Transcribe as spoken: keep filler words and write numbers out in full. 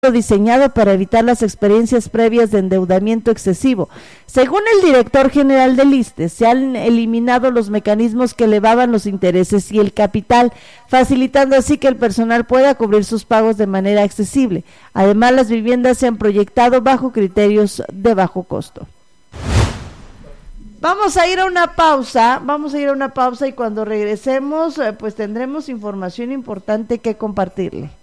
diseñado para evitar las experiencias previas de endeudamiento excesivo. Según el director general del ISSSTE, se han eliminado los mecanismos que elevaban los intereses y el capital, facilitando así que el personal pueda cubrir sus pagos de manera accesible. Además, las viviendas se han proyectado bajo criterios de bajo costo. Vamos a ir a una pausa, vamos a ir a una pausa y cuando regresemos, pues tendremos información importante que compartirle.